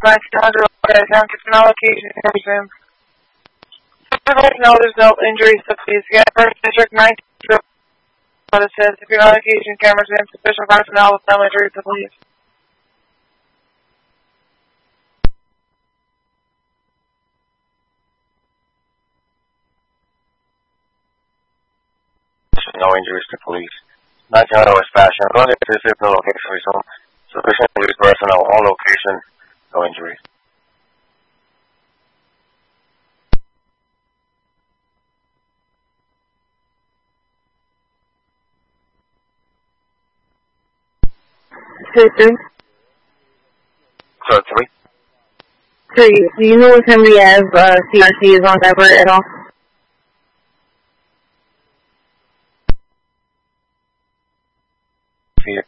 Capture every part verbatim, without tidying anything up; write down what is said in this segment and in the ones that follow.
nineteen hundred, okay, sound kitchen allocation, resume. No, there's no injuries, so please get first district nineteen, but it says if your allocation cameras are insufficient personnel with no injuries, so please. No injuries to police. nineteen hundred West Fashion. Go ahead to the location resume. Sufficient police personnel on location. No injuries. Two, three. Sorry, three? Three. Do you know if Henry Ave uh, C R C is on Everett at all? Here.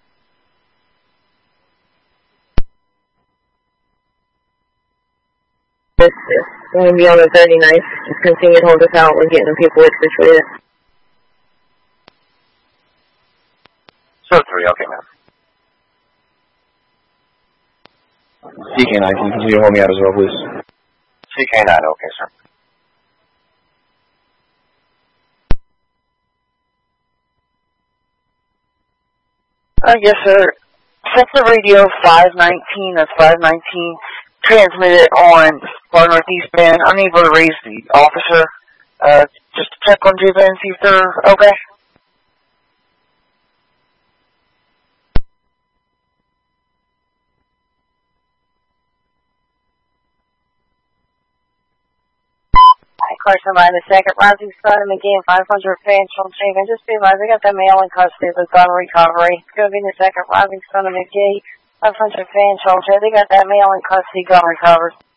It's, it's going to be on the thirty-ninth. Just continue to hold us out. We're getting the paperwork situated. So three, okay, ma'am. C K nine, can you continue to hold me out as well, please? C K nine, okay, sir. Uh, yes, sir. Sector radio five nineteen, that's five nineteen, transmitted on far northeast band, unable to raise the officer. Uh, just to check on J-band and see if they're okay. Carson by the second rising sun and again five hundred fans from Shaven. Just be advised, we got that male in custody with gun recovery. It's going to be the second rising sun and McGee. five hundred fans from Shaven. They got that male in custody, gun recovered.